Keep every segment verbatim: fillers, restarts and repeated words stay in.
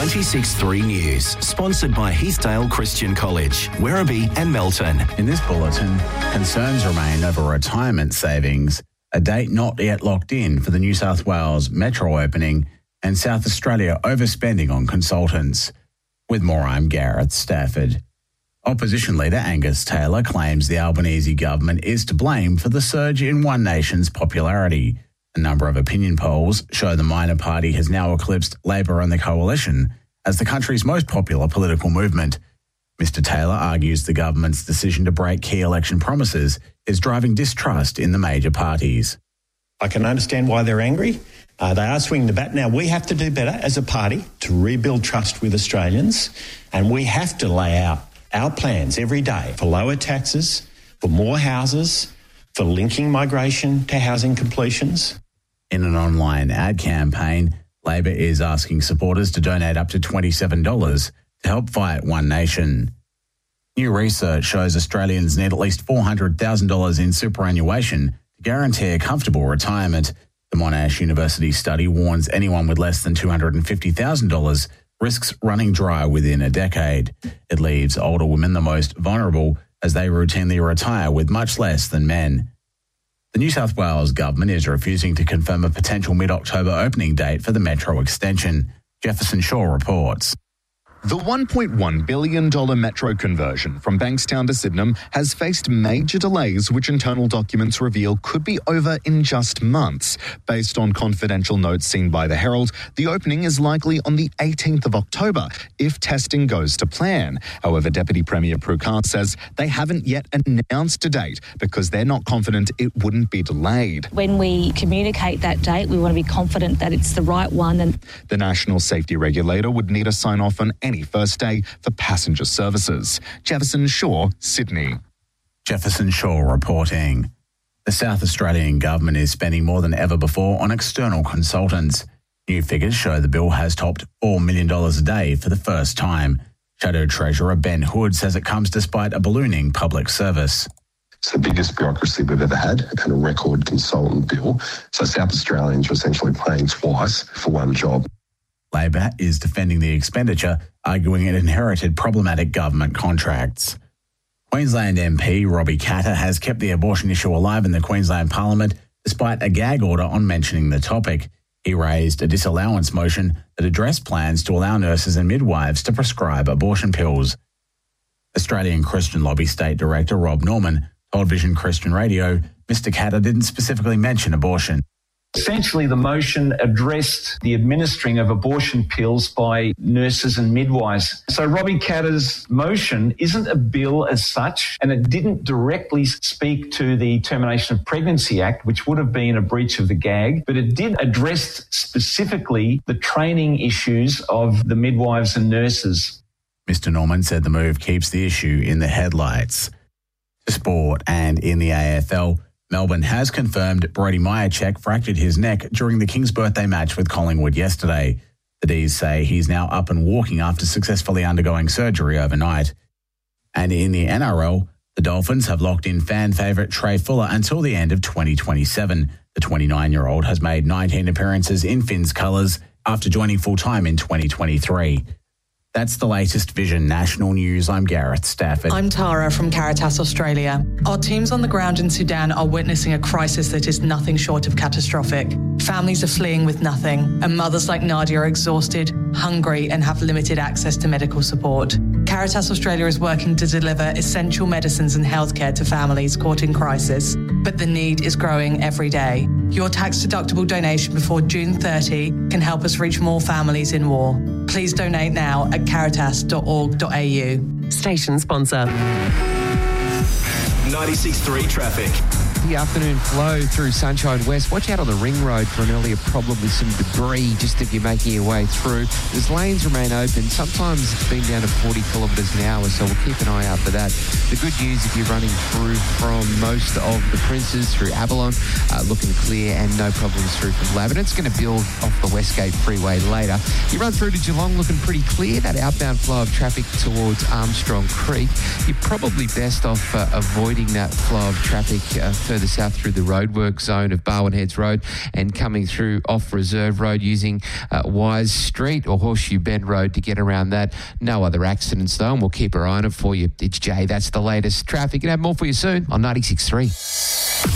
ninety-six point three News, sponsored by Heathdale Christian College, Werribee and Melton. In this bulletin, concerns remain over retirement savings, a date not yet locked in for the New South Wales Metro opening, and South Australia overspending on consultants. With more, I'm Gareth Stafford. Opposition leader Angus Taylor claims the Albanese government is to blame for the surge in One Nation's popularity. A number of opinion polls show the minor party has now eclipsed Labor and the Coalition as the country's most popular political movement. Mister Taylor argues the government's decision to break key election promises is driving distrust in the major parties. I can understand why they're angry. Uh, they are swinging the bat. Now, we have to do better as a party to rebuild trust with Australians, and we have to lay out our plans every day for lower taxes, for more houses, for linking migration to housing completions. In an online ad campaign, Labor is asking supporters to donate up to twenty-seven dollars to help fight One Nation. New research shows Australians need at least four hundred thousand dollars in superannuation to guarantee a comfortable retirement. The Monash University study warns anyone with less than two hundred fifty thousand dollars risks running dry within a decade. It leaves older women the most vulnerable as they routinely retire with much less than men. The New South Wales government is refusing to confirm a potential mid-October opening date for the Metro extension. Jefferson Shaw reports. The one point one billion dollars metro conversion from Bankstown to Sydenham has faced major delays, which internal documents reveal could be over in just months. Based on confidential notes seen by the Herald, the opening is likely on the eighteenth of October if testing goes to plan. However, Deputy Premier Prue Carr says they haven't yet announced a date because they're not confident it wouldn't be delayed. When we communicate that date, we want to be confident that it's the right one. And the National Safety Regulator would need a sign-off on any first day for passenger services. Jefferson Shaw, Sydney. Jefferson Shaw reporting. The South Australian government is spending more than ever before on external consultants. New figures show the bill has topped four million dollars a day for the first time. Shadow Treasurer Ben Hood says it comes despite a ballooning public service. It's the biggest bureaucracy we've ever had and a record consultant bill. So South Australians are essentially paying twice for one job. Labor is defending the expenditure, arguing it inherited problematic government contracts. Queensland M P Robbie Katter has kept the abortion issue alive in the Queensland Parliament despite a gag order on mentioning the topic. He raised a disallowance motion that addressed plans to allow nurses and midwives to prescribe abortion pills. Australian Christian Lobby State Director Rob Norman told Vision Christian Radio Mister Katter didn't specifically mention abortion. Essentially, the motion addressed the administering of abortion pills by nurses and midwives. So Robbie Katter's motion isn't a bill as such, and it didn't directly speak to the Termination of Pregnancy Act, which would have been a breach of the gag, but it did address specifically the training issues of the midwives and nurses. Mister Norman said the move keeps the issue in the headlights. To sport, and in the A F L, Melbourne has confirmed Brody Myercheck fractured his neck during the King's birthday match with Collingwood yesterday. The D's say he's now up and walking after successfully undergoing surgery overnight. And in the N R L, the Dolphins have locked in fan favourite Trey Fuller until the end of twenty twenty-seven. The twenty-nine-year-old has made nineteen appearances in Finn's colours after joining full-time in twenty twenty-three. That's the latest Vision National News. I'm Gareth Stafford. I'm Tara from Caritas Australia. Our teams on the ground in Sudan are witnessing a crisis that is nothing short of catastrophic. Families are fleeing with nothing, and mothers like Nadia are exhausted, hungry, and have limited access to medical support. Caritas Australia is working to deliver essential medicines and healthcare to families caught in crisis, but the need is growing every day. Your tax-deductible donation before June thirtieth can help us reach more families in war. Please donate now at caritas dot org dot a u. Station sponsor. ninety-six point three traffic. The afternoon flow through Sunshine West. Watch out on the ring road for an earlier problem with some debris just if you're making your way through. As lanes remain open, sometimes it's been down to forty kilometres an hour, so we'll keep an eye out for that. The good news, if you're running through from most of the Princes through Avalon, uh, looking clear and no problems through from Laverton. It's going to build off the Westgate Freeway later. You run through to Geelong looking pretty clear. That outbound flow of traffic towards Armstrong Creek. You're probably best off uh, avoiding that flow of traffic uh, further south through the roadwork zone of Barwon Heads Road and coming through off Reserve Road using uh, Wise Street or Horseshoe Bend Road to get around that. No other accidents though, and we'll keep our eye on it for you. It's Jay. That's the latest traffic. And have more for you soon on ninety-six point three.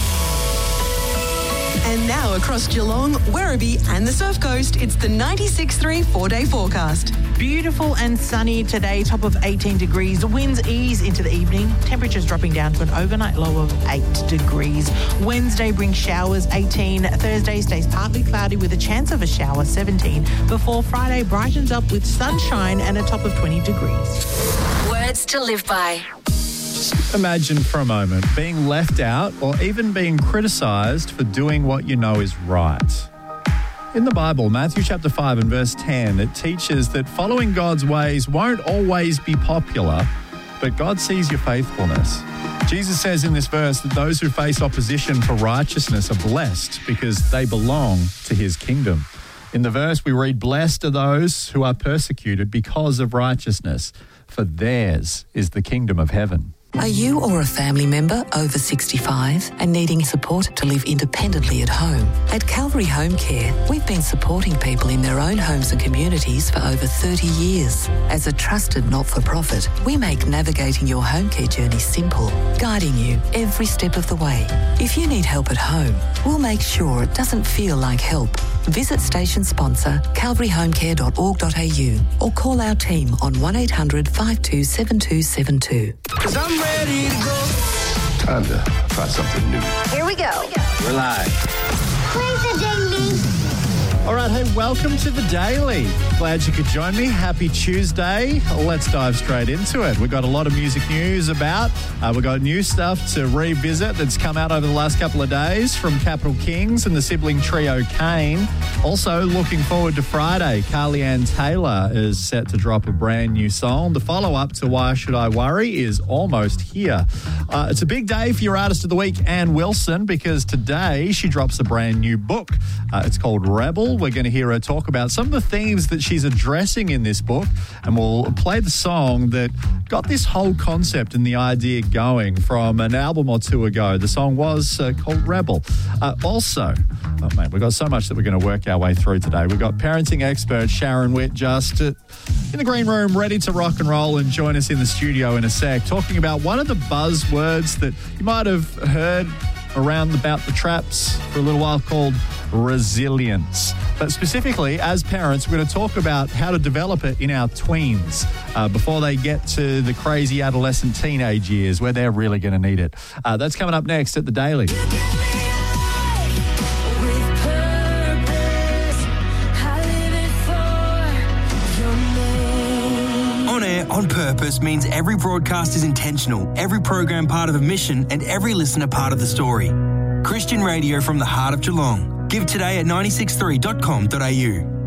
And now across Geelong, Werribee and the Surf Coast, it's the ninety-six point three four-day forecast. Beautiful and sunny today, top of eighteen degrees. The winds ease into the evening. Temperatures dropping down to an overnight low of eight degrees. Wednesday brings showers, eighteen. Thursday stays partly cloudy with a chance of a shower, seventeen. Before Friday brightens up with sunshine and a top of twenty degrees. Words to live by. Just imagine for a moment being left out or even being criticised for doing what you know is right. In the Bible, Matthew chapter five and verse ten, it teaches that following God's ways won't always be popular, but God sees your faithfulness. Jesus says in this verse that those who face opposition for righteousness are blessed because they belong to his kingdom. In the verse, we read, "Blessed are those who are persecuted because of righteousness, for theirs is the kingdom of heaven." Are you or a family member over sixty-five and needing support to live independently at home? At Calvary Home Care, we've been supporting people in their own homes and communities for over thirty years. As a trusted not-for-profit, we make navigating your home care journey simple, guiding you every step of the way. If you need help at home, we'll make sure it doesn't feel like help. Visit station sponsor calvary home care dot org dot a u or call our team on one eight hundred five two seven two seven two. Cause I'm ready to go. Time to try something new. Here we go. We're live. Please the ding me. All right, hey, welcome to The Daily. Glad you could join me. Happy Tuesday. Let's dive straight into it. We've got a lot of music news about. Uh, we've got new stuff to revisit that's come out over the last couple of days from Capital Kings and the sibling trio Kane. Also, looking forward to Friday. Carly Ann Taylor is set to drop a brand new song. The follow-up to Why Should I Worry is almost here. Uh, it's a big day for your Artist of the Week, Ann Wilson, because today she drops a brand new book. Uh, it's called Rebel. We're going to hear her talk about some of the themes that she's addressing in this book, and we'll play the song that got this whole concept and the idea going from an album or two ago. The song was uh, called Rebel. Uh, also, oh mate, we've got so much that we're going to work our way through today. We've got parenting expert Sharon Witt just uh, in the green room, ready to rock and roll, and join us in the studio in a sec, talking about one of the buzzwords that you might have heard around about the traps for a little while, called resilience. But specifically, as parents, we're going to talk about how to develop it in our tweens uh, before they get to the crazy adolescent teenage years where they're really going to need it. Uh, that's coming up next at The Daily. On Air, On Purpose means every broadcast is intentional, every program part of a mission, and every listener part of the story. Christian radio from the heart of Geelong. Give today at nine six three dot com dot a u.